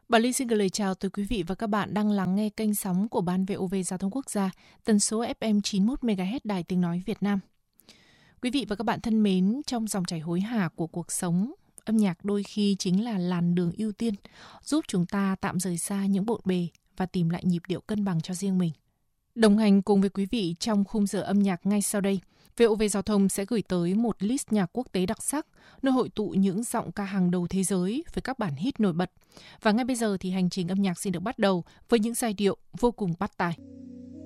Bà Ly xin gửi lời chào tới quý vị và các bạn đang lắng nghe kênh sóng của Ban VOV Giao thông Quốc gia, tần số FM 91 MHz Đài Tiếng nói Việt Nam. Quý vị và các bạn thân mến, trong dòng chảy hối hả của cuộc sống, âm nhạc đôi khi chính là làn đường ưu tiên, giúp chúng ta tạm rời xa những bộn bề và tìm lại nhịp điệu cân bằng cho riêng mình. Đồng hành cùng với quý vị trong khung giờ âm nhạc ngay sau đây, VOV Giao thông sẽ gửi tới một list nhạc quốc tế đặc sắc, nơi hội tụ những giọng ca hàng đầu thế giới với các bản hit nổi bật. Và ngay bây giờ thì hành trình âm nhạc xin được bắt đầu với những giai điệu vô cùng bắt tai.